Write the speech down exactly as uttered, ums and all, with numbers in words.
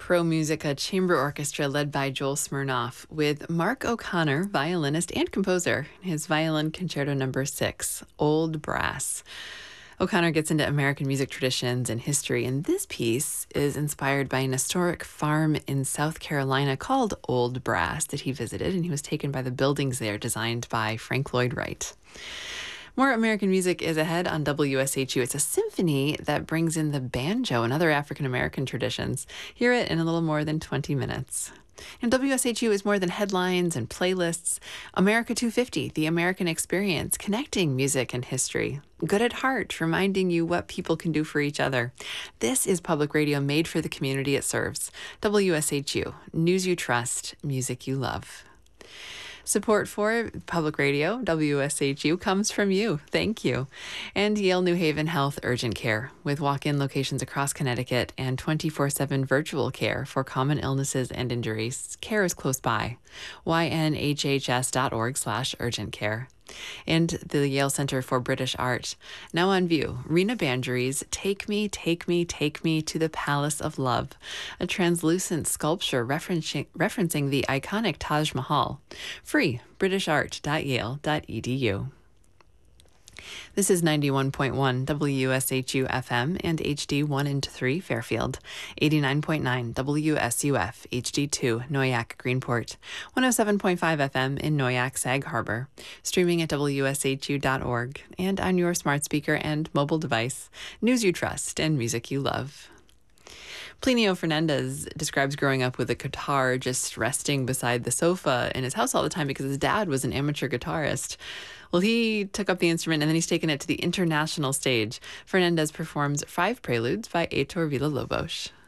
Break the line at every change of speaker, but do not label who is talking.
Pro Musica Chamber Orchestra led by Joel Smirnoff with Mark O'Connor, violinist and composer, his violin concerto number six, Old Brass. O'Connor gets into American music traditions and history, and this piece is inspired by an historic farm in South Carolina called Old Brass that he visited, and he was taken by the buildings there designed by Frank Lloyd Wright. More American music is ahead on W S H U. It's a symphony that brings in the banjo and other African-American traditions. Hear it in a little more than twenty minutes. And W S H U is more than headlines and playlists. America two fifty, the American experience, connecting music and history. Good at Heart, reminding you what people can do for each other. This is public radio made for the community it serves. W S H U, news you trust, music you love. Support for public radio, W S H U, comes from you. Thank you. And Yale New Haven Health Urgent Care, with walk-in locations across Connecticut and twenty-four seven virtual care for common illnesses and injuries. Care is close by. Y N H H S dot org slash urgent care. And the Yale Center for British Art. Now on view, Rena Banjury's Take Me, Take Me, Take Me to the Palace of Love, a translucent sculpture referencing, referencing the iconic Taj Mahal. Free, british art dot yale dot e d u. This is ninety-one point one W S H U F M and H D one and three Fairfield, eighty-nine point nine W S U F H D two Noyac Greenport, one oh seven point five F M in Noyac Sag Harbor, streaming at W S H U dot org and on your smart speaker and mobile device. News you trust and music you love. Plinio Fernandez describes growing up with a guitar just resting beside the sofa in his house all the time because his dad was an amateur guitarist. Well, he took up the instrument and then he's taken it to the international stage. Fernandez performs five preludes by Heitor Villa-Lobos.